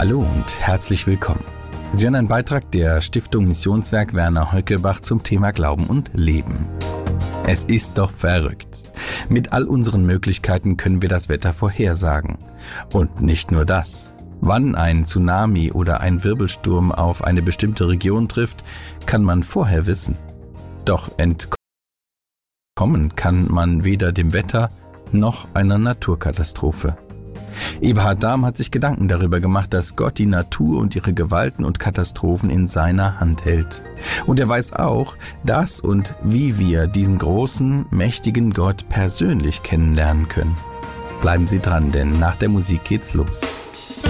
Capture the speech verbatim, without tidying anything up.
Hallo und herzlich willkommen. Sie hören einen Beitrag der Stiftung Missionswerk Werner Höckelbach zum Thema Glauben und Leben. Es ist doch verrückt. Mit all unseren Möglichkeiten können wir das Wetter vorhersagen. Und nicht nur das. Wann ein Tsunami oder ein Wirbelsturm auf eine bestimmte Region trifft, kann man vorher wissen. Doch entkommen kann man weder dem Wetter noch einer Naturkatastrophe. Eberhard Dahm hat sich Gedanken darüber gemacht, dass Gott die Natur und ihre Gewalten und Katastrophen in seiner Hand hält. Und er weiß auch, dass und wie wir diesen großen, mächtigen Gott persönlich kennenlernen können. Bleiben Sie dran, denn nach der Musik geht's los.